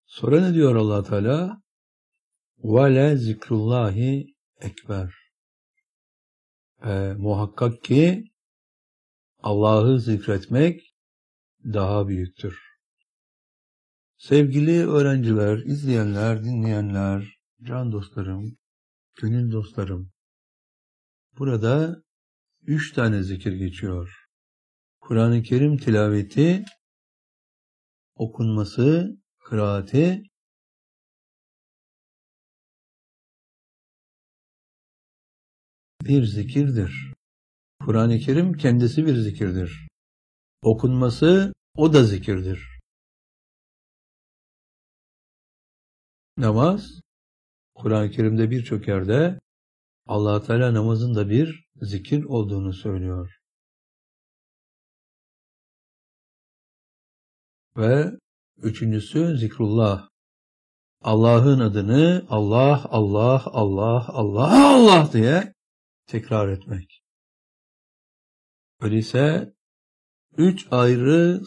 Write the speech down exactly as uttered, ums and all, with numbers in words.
Sonra ne diyor Allah Teala? Ve le zikrullahi ekber. E, muhakkak ki Allah'ı zikretmek daha büyüktür. Sevgili öğrenciler, izleyenler, dinleyenler, can dostlarım, gönül dostlarım, burada üç tane zikir geçiyor. Kur'an-ı Kerim tilaveti, okunması, kıraati, bir zikirdir. Kur'an-ı Kerim kendisi bir zikirdir. Okunması, o da zikirdir. Namaz, Kur'an-ı Kerim'de birçok yerde Allah Teala namazın da bir zikir olduğunu söylüyor. Ve üçüncüsü zikrullah. Allah'ın adını Allah, Allah, Allah, Allah, Allah diye tekrar etmek. Öyleyse üç ayrı